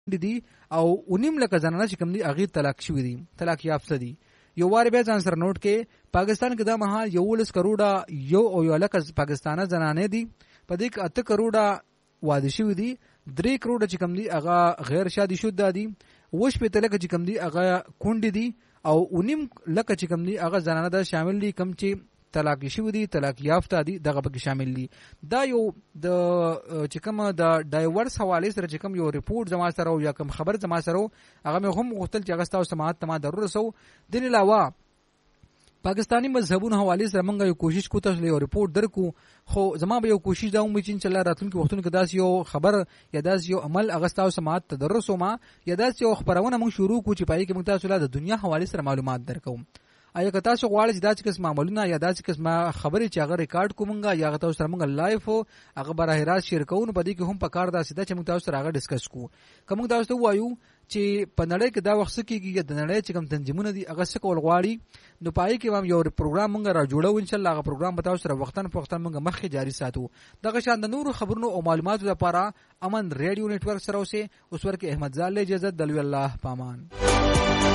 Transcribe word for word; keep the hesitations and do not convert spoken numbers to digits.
دي او اونیم لکه زنانه چې کوم دي هغه طلاق شوی دي طلاق یافته دي. یو وار بیا ځان سره نوٹ کې پاکستان کې دا مهال یولس کروڑه یو او یو لکه پاکستانه زنانه دي په دې کې اته کروڑه واده شوی دي درې کروڑه چې کوم دي هغه غیر شادي شوده دي وش په تلکه چې کوم دي هغه کونډې دي او اونیم لکه چې کوم دي هغه زنانه دا شامل دي کم چې طلاق شوی دي طلاق یافته دي دغه پکې شامل دي. دا یو د چې کوم د ډایورس حواله سره چې کوم یو ریپورت زما سره او یا کوم خبر زما سره هغه مې هم غوښتل چې هغه تاسو سماعت ته ما ضرور رسو. د نه علاوه پاکستانی مذهبونو حواله سره موږ یو کوشش کوو تاسو یو ریپورت درکو خو زما به یو کوشش دا ومه چې ان شاء الله راتلونکي وختونو کې داس یو خبر یا داس یو عمل هغه تاسو سماعت ته درسو ما یا داس یو خبرونه موږ شروع کوو چې پای کې موږ تاسو له دنیا حواله سره معلومات درکو. ایا که تاسو غواړئ چې دا چې قسم معلومات یا دا چې قسم خبرې چې هغه ریکارډ کومګه یا تاسو سره موږ لایف هغه بره راست شیر کوو په دې کې هم په کار دا سیده چې موږ تاسو سره هغه ډیسکس کوو. کوم تاسو وایو چې په نړۍ کې دا وخت کېږي د نړۍ چې کوم تنظیمونه دي هغه څه کول غواړي نو پای کې هم یو پروګرام موږ را جوړو ان شاء الله هغه پروګرام به تاسو سره وختن په وختن موږ مخکې جاری ساتو. دغه شان د نورو خبرونو او معلوماتو لپاره امن ریډیو نتورک سره اوسه اوس ورکه احمد زال اجازه دلوي الله پامان.